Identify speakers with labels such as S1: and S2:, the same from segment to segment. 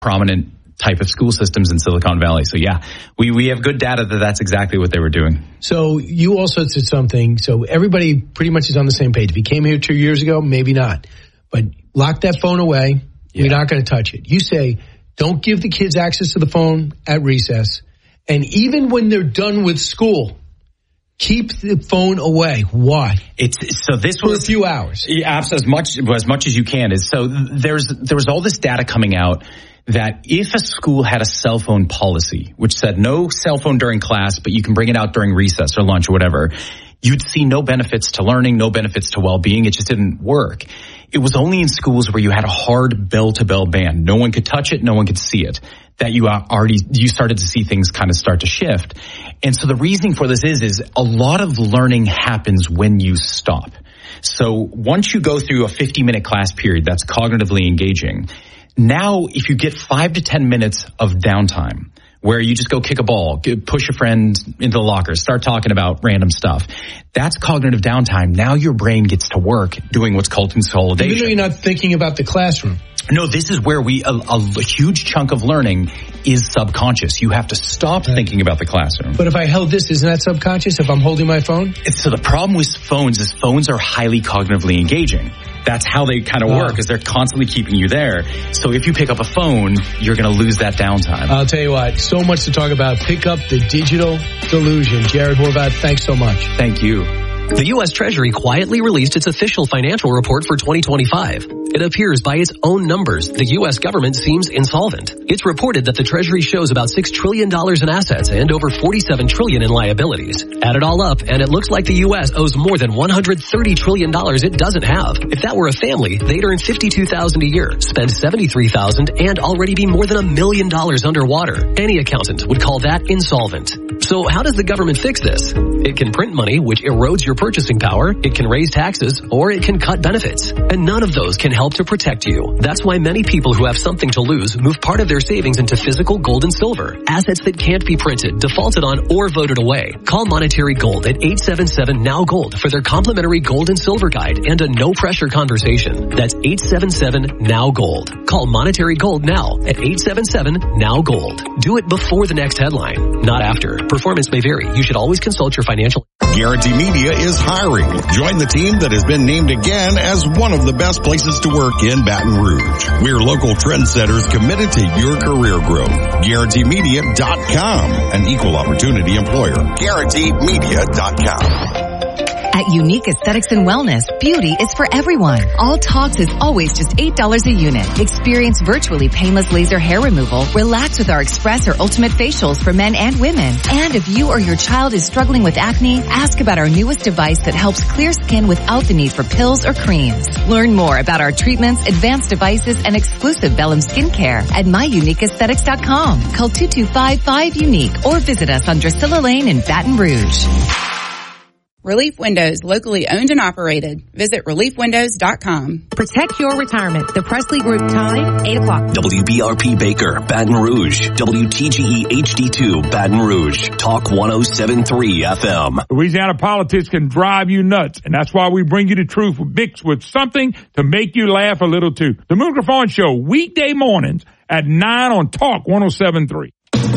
S1: prominent type of school systems in Silicon Valley. So yeah, we have good data that that's exactly what they were doing.
S2: So you also said something. So everybody pretty much is on the same page. If you came here 2 years ago, maybe not. But lock that phone away. Yeah. You're not going to touch it. You say, don't give the kids access to the phone at recess. And even when they're done with school, keep the phone away. Why?
S1: So this
S2: for
S1: was
S2: a few hours.
S1: Yeah, as much as you can. So there was all this data coming out that if a school had a cell phone policy, which said no cell phone during class, but you can bring it out during recess or lunch or whatever, you'd see no benefits to learning, no benefits to well-being. It just didn't work. It was only in schools where you had a hard bell-to-bell ban. No one could touch it. No one could see it. That you started to see things kind of start to shift. And so the reasoning for this is a lot of learning happens when you stop. So once you go through a 50-minute class period that's cognitively engaging, now if you get 5 to 10 minutes of downtime, where you just go kick a ball, push a friend into the locker, start talking about random stuff. That's cognitive downtime. Now your brain gets to work doing what's called consolidation.
S2: Even though you're not thinking about the classroom.
S1: No, this is where a huge chunk of learning is subconscious. You have to stop thinking about the classroom.
S2: But if I held this, isn't that subconscious if I'm holding my phone?
S1: So the problem with phones is phones are highly cognitively engaging. That's how they kind of work, is they're constantly keeping you there. So if you pick up a phone, you're going to lose that downtime.
S2: I'll tell you what, so much to talk about. Pick up the digital delusion. Jared Horvath, thanks so much.
S1: Thank you.
S3: The U.S. Treasury quietly released its official financial report for 2025. It appears by its own numbers, the U.S. government seems insolvent. It's reported that the Treasury shows about $6 trillion in assets and over $47 trillion in liabilities. Add it all up, and it looks like the U.S. owes more than $130 trillion it doesn't have. If that were a family, they'd earn $52,000 a year, spend $73,000, and already be more than $1 million underwater. Any accountant would call that insolvent. So how does the government fix this? It can print money, which erodes your purchasing power, it can raise taxes, or it can cut benefits. And none of those can help to protect you. That's why many people who have something to lose move part of their savings into physical gold and silver, assets that can't be printed, defaulted on, or voted away. Call Monetary Gold at 877-NOW-GOLD for their complimentary gold and silver guide and a no-pressure conversation. That's 877-NOW-GOLD. Call Monetary Gold now at 877-NOW-GOLD. Do it before the next headline, not after. Performance may vary. You should always consult your financial...
S4: Guarantee Media is hiring. Join the team that has been named again as one of the best places to work in Baton Rouge. We're local trendsetters committed to your career growth. GuaranteeMedia.com, an equal opportunity employer. GuaranteeMedia.com.
S5: At Unique Aesthetics and Wellness, beauty is for everyone. All Talks is always just $8 a unit. Experience virtually painless laser hair removal. Relax with our Express or Ultimate facials for men and women. And if you or your child is struggling with acne, ask about our newest device that helps clear skin without the need for pills or creams. Learn more about our treatments, advanced devices, and exclusive Bellum skincare at myuniqueaesthetics.com. Call 2255-UNIQUE or visit us on Drusilla Lane in Baton Rouge.
S6: Relief Windows, locally owned and operated. Visit reliefwindows.com.
S7: Protect your retirement. The Presley Group time, 8 o'clock.
S3: WBRP Baker, Baton Rouge. WTGE HD2, Baton Rouge. Talk 107.3 FM.
S8: Louisiana politics can drive you nuts, and that's why we bring you the truth mixed with something to make you laugh a little too. The Moon Griffon Show, weekday mornings at 9 on Talk 107.3.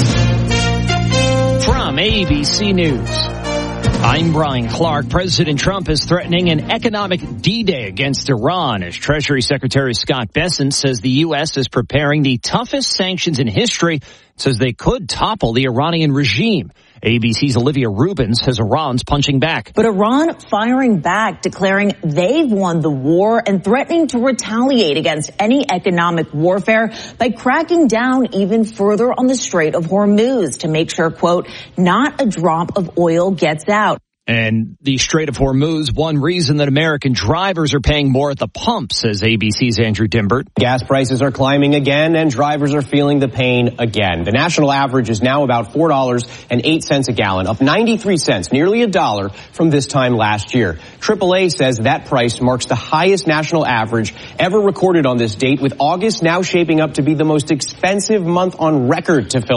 S9: From ABC News, I'm Brian Clark. President Trump is threatening an economic D-Day against Iran as Treasury Secretary Scott Bessent says the U.S. is preparing the toughest sanctions in history, says they could topple the Iranian regime. ABC's Olivia Rubin says Iran's punching back.
S10: But Iran firing back, declaring they've won the war and threatening to retaliate against any economic warfare by cracking down even further on the Strait of Hormuz to make sure, quote, not a drop of oil gets out.
S9: And the Strait of Hormuz, one reason that American drivers are paying more at the pump, says ABC's Andrew Dimbert.
S11: Gas prices are climbing again and drivers are feeling the pain again. The national average is now about $4.08 a gallon, up 93 cents, nearly $1 from this time last year. AAA says that price marks the highest national average ever recorded on this date, with August now shaping up to be the most expensive month on record to fill up.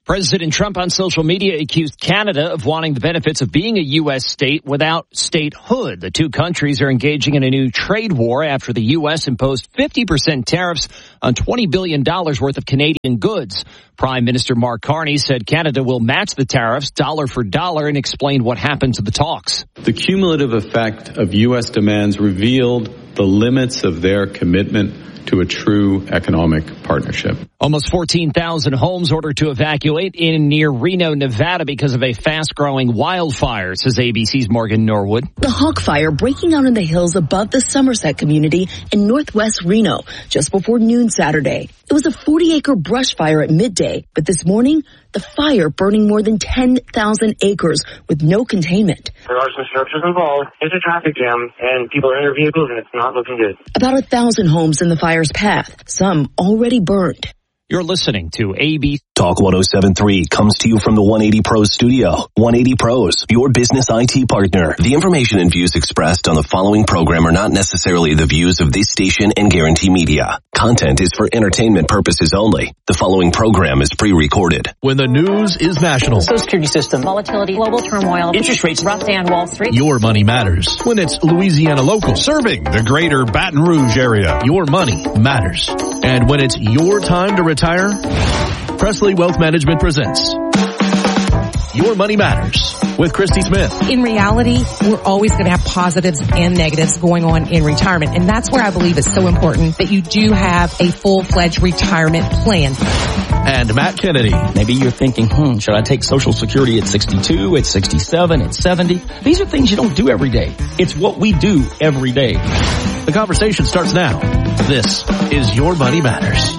S9: President Trump on social media accused Canada of wanting the benefits of being a U.S. state without statehood. The two countries are engaging in a new trade war after the U.S. imposed 50% tariffs on $20 billion worth of Canadian goods. Prime Minister Mark Carney said Canada will match the tariffs dollar for dollar and explained what happened to the talks.
S12: The cumulative effect of U.S. demands revealed the limits of their commitment to a true economic partnership.
S9: Almost 14,000 homes ordered to evacuate in near Reno, Nevada because of a fast-growing wildfire, says ABC's Morgan Norwood.
S13: The Hawk Fire breaking out in the hills above the Somerset community in northwest Reno just before noon Saturday. It was a 40-acre brush fire at midday, but this morning, the fire burning more than 10,000 acres with no containment.
S14: There are some structures involved. It's a traffic jam, and people are in their vehicles, and it's not looking good.
S13: About 1,000 homes in the fire's path, some already burned.
S9: You're listening to ABC.
S15: Talk 107.3 comes to you from the 180 Pros studio. 180 Pros, your business IT partner. The information and views expressed on the following program are not necessarily the views of this station and Guarantee Media. Content is for entertainment purposes only. The following program is pre-recorded.
S16: When the news is national.
S17: Social security system. Volatility. Global turmoil.
S16: Interest rates.
S17: Rough day on Wall Street.
S16: Your money matters. When it's Louisiana local.
S18: Serving the greater Baton Rouge area.
S16: Your money matters. And when it's your time to retire, Presley Wealth Management presents Your Money Matters with Christy Smith.
S7: In reality, we're always going to have positives and negatives going on in retirement. And that's where I believe it's so important that you do have a full-fledged retirement plan.
S16: And Matt Kennedy.
S19: Maybe you're thinking, should I take Social Security at 62, at 67, at 70? These are things you don't do every day. It's what we do every day.
S16: The conversation starts now. This is Your Money Matters.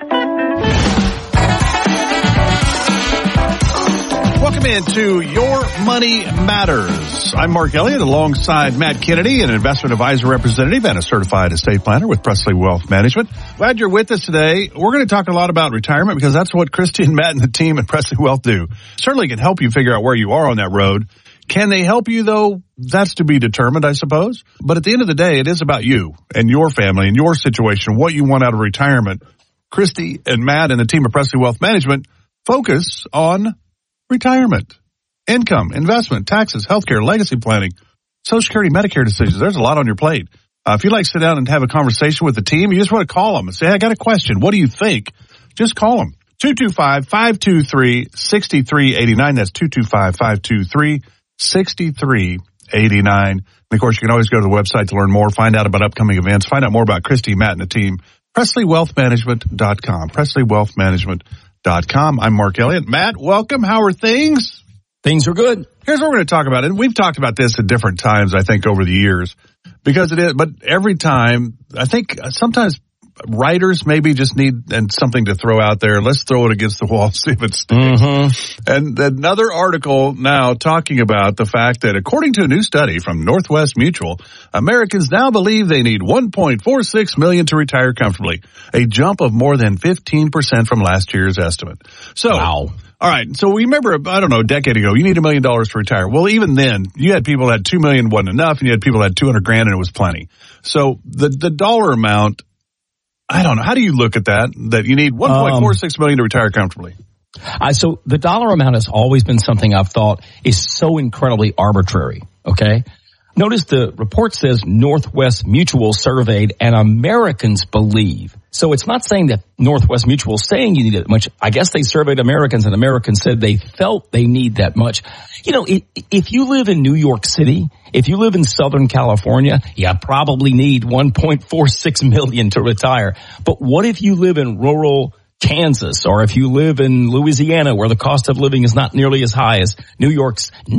S18: Welcome into Your Money Matters. I'm Mark Elliott alongside Matt Kennedy, an investment advisor representative and a certified estate planner with Presley Wealth Management. Glad you're with us today. We're going to talk a lot about retirement because that's what Christy and Matt and the team at Presley Wealth do. Certainly can help you figure out where you are on that road. Can they help you, though? That's to be determined, I suppose. But at the end of the day, it is about you and your family and your situation, what you want out of retirement. Christy and Matt and the team at Presley Wealth Management focus on retirement, income, investment, taxes, healthcare, legacy planning, Social Security, Medicare decisions. There's a lot on your plate. If you'd like to sit down and have a conversation with the team, you just want to call them and say, hey, I got a question. What do you think? Just call them. 225-523-6389. That's 225-523-6389. And of course, you can always go to the website to learn more, find out about upcoming events, find out more about Christy, Matt, and the team. PresleyWealthManagement.com. PresleyWealthManagement.com. I'm Mark Elliott. Matt, welcome. How are things?
S19: Things are good.
S18: Here's what we're going to talk about. And we've talked about this at different times, I think, over the years. Because it is, but every time, I think sometimes writers maybe just need something to throw out there. Let's throw it against the wall, see if it sticks. Mm-hmm. And another article now talking about the fact that according to a new study from Northwest Mutual, Americans now believe they need $1.46 million to retire comfortably, a jump of more than 15% from last year's estimate. So, wow. All right. So we remember, I don't know, a decade ago, you need $1 million to retire. Well, even then, you had people that had $2 million wasn't enough, and you had people that had $200,000 and it was plenty. So the dollar amount, I don't know. How do you look at that you need $1.46 million to retire comfortably?
S19: So the dollar amount has always been something I've thought is so incredibly arbitrary. Okay. Notice the report says Northwest Mutual surveyed and Americans believe. So it's not saying that Northwest Mutual is saying you need that much. I guess they surveyed Americans and Americans said they felt they need that much. You know, if you live in New York City, if you live in Southern California, you probably need $1.46 million to retire. But what if you live in rural Kansas, or if you live in Louisiana where the cost of living is not nearly as high as New York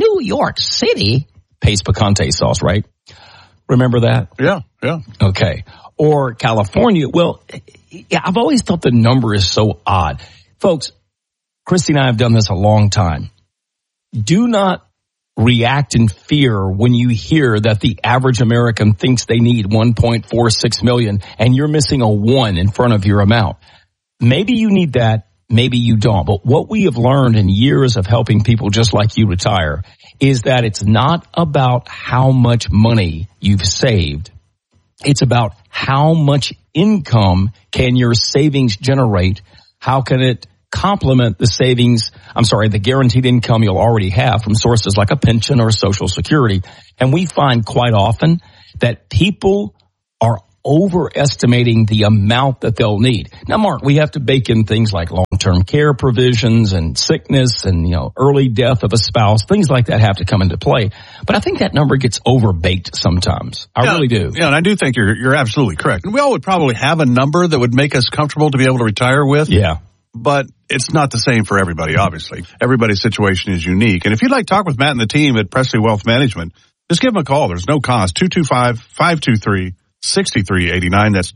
S19: City pays picante sauce, right? Remember that?
S18: Yeah.
S19: Okay. Or California. Well, yeah, I've always thought the number is so odd. Folks, Christy and I have done this a long time. Do not react in fear when you hear that the average American thinks they need $1.46 million and you're missing a 1 in front of your amount. Maybe you need that. Maybe you don't. But what we have learned in years of helping people just like you retire is that it's not about how much money you've saved. It's about how much income can your savings generate? How can it complement the guaranteed income you'll already have from sources like a pension or Social Security. And we find quite often that people are overestimating the amount that they'll need. Now, Mark, we have to bake in things like long-term care provisions and sickness and, early death of a spouse. Things like that have to come into play. But I think that number gets overbaked sometimes. I really do.
S18: Yeah, and I do think you're absolutely correct. And we all would probably have a number that would make us comfortable to be able to retire with.
S19: Yeah.
S18: But it's not the same for everybody, obviously. Everybody's situation is unique. And if you'd like to talk with Matt and the team at Presley Wealth Management, just give them a call. There's no cost. 225-523-6389. That's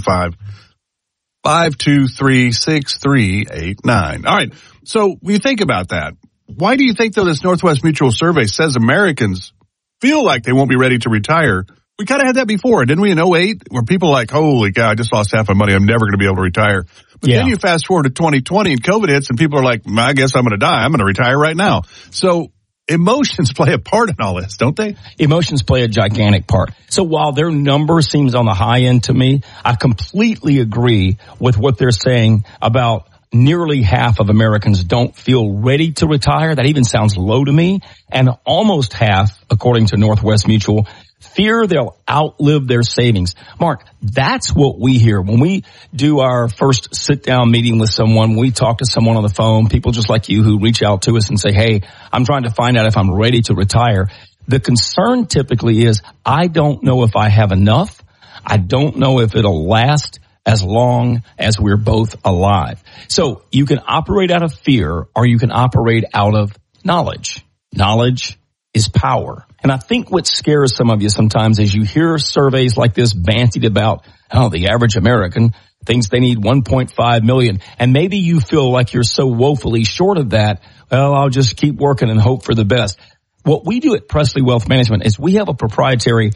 S18: 225-523-6389. All right. So when you think about that, why do you think, though, this Northwest Mutual survey says Americans feel like they won't be ready to retire? We kind of had that before, didn't we, in 2008, where people were like, holy cow, I just lost half my money. I'm never going to be able to retire. But then you fast forward to 2020 and COVID hits and people are like, I guess I'm going to die. I'm going to retire right now. So emotions play a part in all this, don't they?
S19: Emotions play a gigantic part. So while their number seems on the high end to me, I completely agree with what they're saying about nearly half of Americans don't feel ready to retire. That even sounds low to me. And almost half, according to Northwest Mutual, fear they'll outlive their savings. Mark, that's what we hear when we do our first sit-down meeting with someone. We talk to someone on the phone, people just like you who reach out to us and say, hey, I'm trying to find out if I'm ready to retire. The concern typically is, I don't know if I have enough. I don't know if it'll last as long as we're both alive. So you can operate out of fear or you can operate out of knowledge. Knowledge is power. And I think what scares some of you sometimes is you hear surveys like this bandied about, the average American thinks they need 1.5 million. And maybe you feel like you're so woefully short of that. Well, I'll just keep working and hope for the best. What we do at Presley Wealth Management is we have a proprietary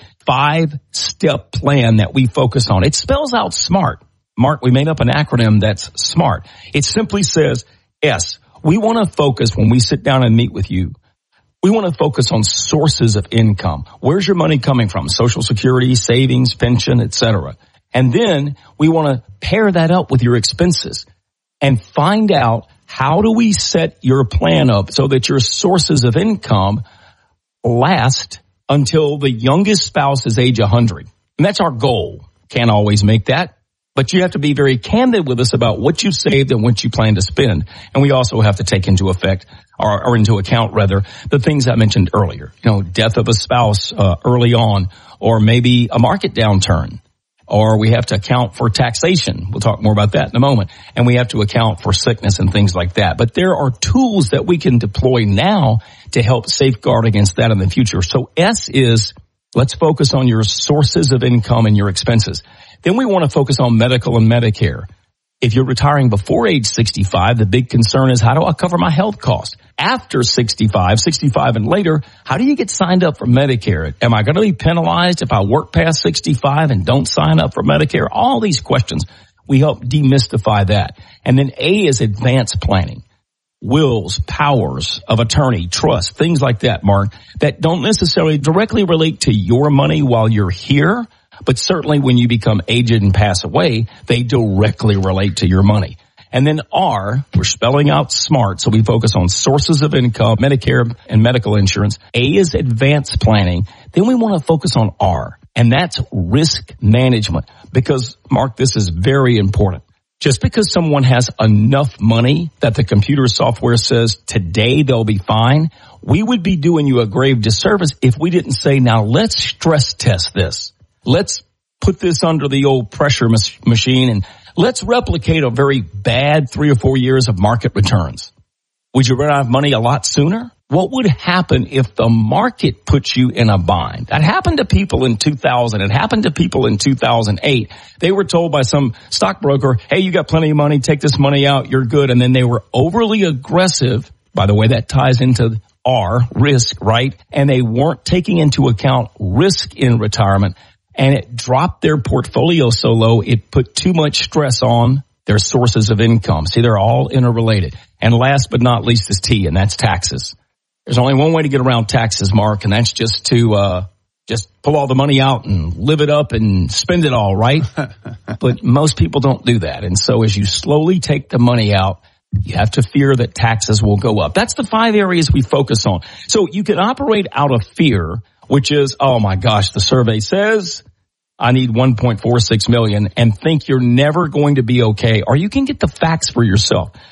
S19: 5-step plan that we focus on. It spells out SMART. Mark, we made up an acronym that's SMART. It simply says, S, we want to focus when we sit down and meet with you. We want to focus on sources of income. Where's your money coming from? Social Security, savings, pension, etc. And then we want to pair that up with your expenses and find out, how do we set your plan up so that your sources of income last until the youngest spouse is age 100? And that's our goal. Can't always make that, but you have to be very candid with us about what you saved and what you plan to spend. And we also have to take into account the things I mentioned earlier. Death of a spouse early on, or maybe a market downturn, or we have to account for taxation. We'll talk more about that in a moment. And we have to account for sickness and things like that. But there are tools that we can deploy now to help safeguard against that in the future. So S is, let's focus on your sources of income and your expenses. Then we want to focus on medical and Medicare. If you're retiring before age 65, the big concern is, how do I cover my health costs? After 65 and later, how do you get signed up for Medicare? Am I going to be penalized if I work past 65 and don't sign up for Medicare? All these questions, we help demystify that. And then A is advanced planning. Wills, powers of attorney, trust, things like that, Mark, that don't necessarily directly relate to your money while you're here, but certainly when you become aged and pass away, they directly relate to your money. And then R, we're spelling out SMART, so we focus on sources of income, Medicare and medical insurance. A is advanced planning. Then we want to focus on R, and that's risk management. Because, Mark, this is very important. Just because someone has enough money that the computer software says today they'll be fine, we would be doing you a grave disservice if we didn't say, now let's stress test this. Let's put this under the old pressure machine and let's replicate a very bad 3 or 4 years of market returns. Would you run out of money a lot sooner? What would happen if the market puts you in a bind? That happened to people in 2000. It happened to people in 2008. They were told by some stockbroker, hey, you got plenty of money, take this money out, you're good. And then they were overly aggressive. By the way, that ties into R, risk, right? And they weren't taking into account risk in retirement. And it dropped their portfolio so low, it put too much stress on their sources of income. See, they're all interrelated. And last but not least is T, and that's taxes. There's only one way to get around taxes, Mark, and that's just to just pull all the money out and live it up and spend it all, right? But most people don't do that. And so as you slowly take the money out, You have to fear that taxes will go up. That's the 5 areas we focus on. So you can operate out of fear, which is, oh my gosh, the survey says I need 1.46 million, and think you're never going to be okay. Or you can get the facts for yourself.